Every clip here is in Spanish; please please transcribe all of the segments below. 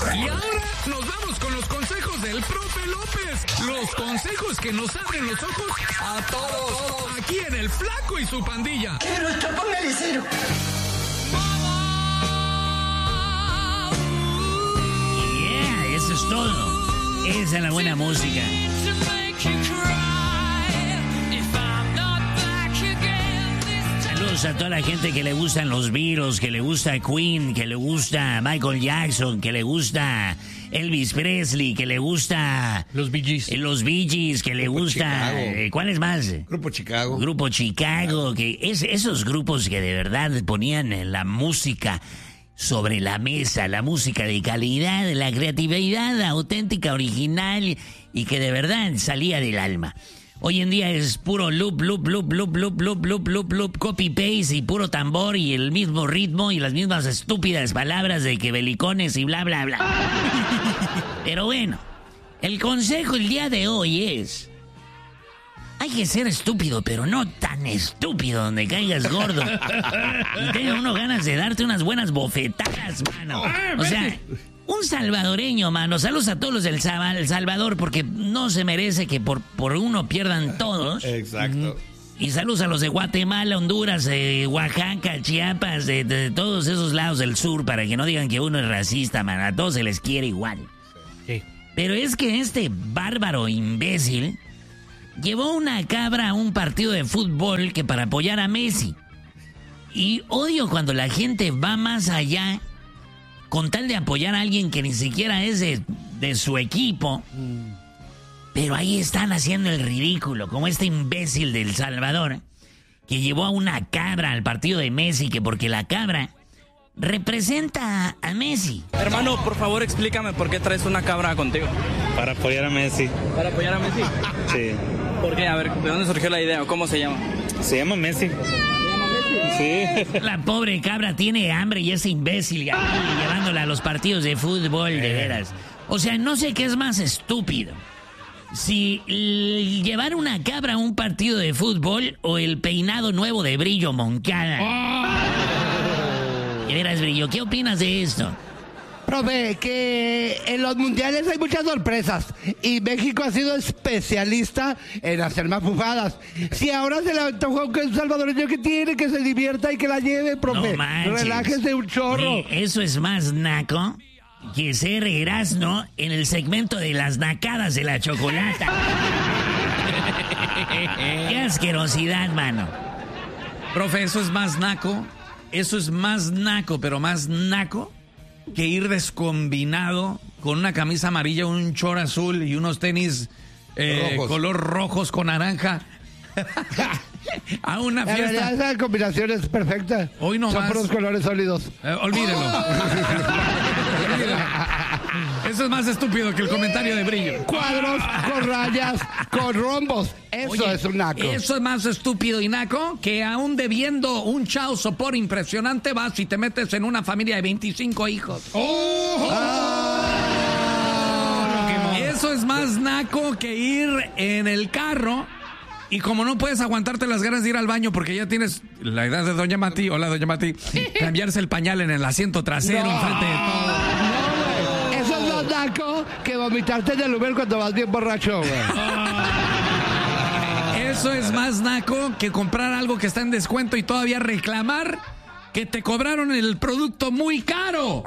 Y ahora nos vamos con los consejos del profe López. Los consejos que nos abren los ojos a todos. Aquí en El Flaco y su pandilla. Quiero esto, póngale cero. Yeah, eso es todo. Esa es la buena música. Saludos a toda la gente que le gustan los Beatles, que le gusta Queen, que le gusta Michael Jackson, que le gusta Elvis Presley, que le gusta los Bee Gees, que le Grupo gusta ¿cuál es más? Grupo Chicago. Grupo Chicago, que es esos grupos que de verdad ponían la música sobre la mesa, la música de calidad, la creatividad auténtica, original y que de verdad salía del alma. Hoy en día es puro loop, copy paste y puro tambor y el mismo ritmo y las mismas estúpidas palabras de que belicones y bla bla bla. Pero bueno, el consejo el día de hoy es: hay que ser estúpido, pero no tan estúpido donde caigas gordo. Y tenga uno ganas de darte unas buenas bofetadas, mano. O sea, un salvadoreño, mano. Saludos a todos los del Salvador, porque no se merece que por uno pierdan todos. Exacto. Y saludos a los de Guatemala, Honduras, Oaxaca, Chiapas, de todos esos lados del sur, para que no digan que uno es racista, mano. A todos se les quiere igual. Sí. Pero es que este bárbaro imbécil llevó una cabra a un partido de fútbol que para apoyar a Messi. Y odio cuando la gente va más allá con tal de apoyar a alguien que ni siquiera es de su equipo. Pero ahí están haciendo el ridículo, como este imbécil de El Salvador, que llevó a una cabra al partido de Messi, que porque la cabra representa a Messi. Hermano, por favor, explícame por qué traes una cabra contigo. Para apoyar a Messi. ¿Para apoyar a Messi? Sí. ¿Por qué? A ver, ¿de dónde surgió la idea o cómo se llama? Se llama Messi. Sí. La pobre cabra tiene hambre y es imbécil llevándola a los partidos de fútbol, de veras. O sea, no sé qué es más estúpido. Si llevar una cabra a un partido de fútbol o el peinado nuevo de Brillo Moncada. De veras, Brillo, ¿qué opinas de esto? Profe, que en los mundiales hay muchas sorpresas y México ha sido especialista en hacer mafufadas. Si ahora se le antojó que un salvadoreño que tiene, que se divierta y que la lleve, profe. No manches. Relájese un chorro. Oye, eso es más naco que ser Erasmo en el segmento de las nacadas de la chocolata. Qué asquerosidad, mano. Profe, eso es más naco, pero más naco que ir descombinado con una camisa amarilla, un short azul y unos tenis color rojos con naranja a una fiesta. En realidad, esa combinación es perfecta. Hoy no son más. puros colores sólidos. Olvídelo. Eso es más estúpido que el comentario de Brillo. Cuadros con rayas, con rombos. Eso Oye, es un naco. Eso es más estúpido y naco que aún debiendo un chao sopor impresionante vas y te metes en una familia de 25 hijos. Eso es más naco que ir en el carro y como no puedes aguantarte las ganas de ir al baño porque ya tienes la edad de Doña Mati, hola Doña Mati, cambiarse el pañal en el asiento trasero enfrente de todo. Eso es más naco que vomitarte en el Uber cuando vas bien borracho, güey. Eso es más naco que comprar algo que está en descuento y todavía reclamar que te cobraron el producto muy caro.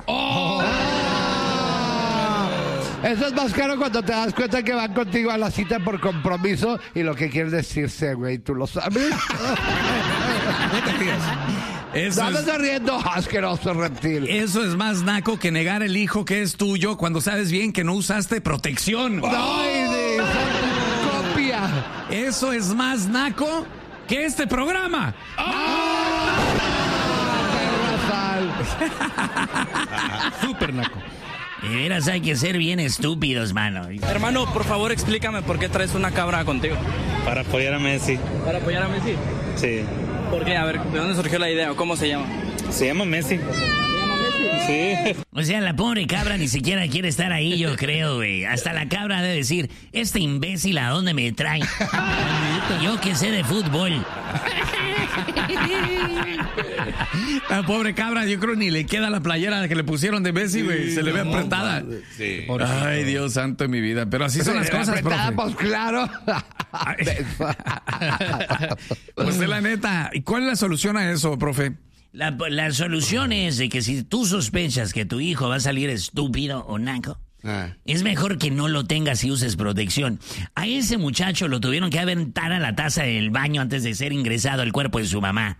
Eso es más caro cuando te das cuenta que van contigo a la cita por compromiso y lo que quieres decirse, güey, tú lo sabes. No te fías. Eso no estás riendo, asqueroso reptil. Eso es más naco que negar el hijo que es tuyo cuando sabes bien que no usaste protección. Copia. Eso es más naco que este programa. Súper naco. De veras hay que ser bien estúpidos, mano. Hermano, por favor, explícame por qué traes una cabra contigo. Para apoyar a Messi. ¿Para apoyar a Messi? Sí. ¿Por qué? A ver, ¿de dónde surgió la idea o cómo se llama? Se llama Messi. ¿Se llama Messi? Sí. O sea, la pobre cabra ni siquiera quiere estar ahí, yo creo, güey. Hasta la cabra ha de decir, este imbécil a dónde me trae. Yo que sé de fútbol. La pobre cabra, yo creo ni le queda la playera que le pusieron de Messi, güey. Se le ve apretada. Sí. Ay, Dios santo de mi vida. Pero así son las cosas, Apretada, profe. pues claro. Pues es la neta. ¿Y cuál es la solución a eso, profe? La solución es de que si tú sospechas que tu hijo va a salir estúpido o naco, es mejor que no lo tengas y uses protección. A ese muchacho lo tuvieron que aventar a la taza del baño antes de ser ingresado al cuerpo de su mamá.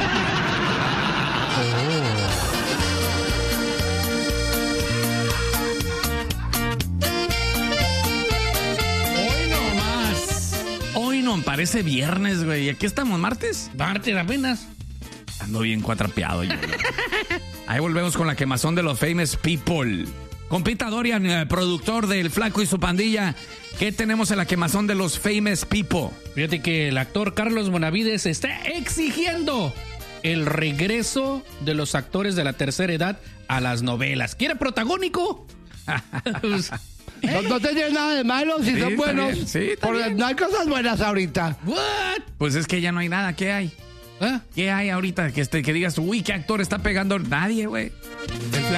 Hoy no más. Hoy no, parece viernes, güey. ¿Aquí estamos, martes? Martes apenas. Ando bien cuatrapeado yo. Ahí volvemos con la quemazón de los famous people. Compita Dorian, productor del Flaco y su pandilla. ¿Qué tenemos en la quemazón de los famous people? Fíjate que el actor Carlos Bonavides está exigiendo el regreso de los actores de la tercera edad a las novelas. ¿Quiere protagónico? No tiene nada de malo si Sí, son está buenos. bien, sí, está Porque bien. no hay cosas buenas ahorita. ¿What? Pues es que ya no hay nada. ¿Qué hay? ¿Ah? ¿Qué hay ahorita? Que digas, uy, ¿qué actor está pegando? Nadie, güey.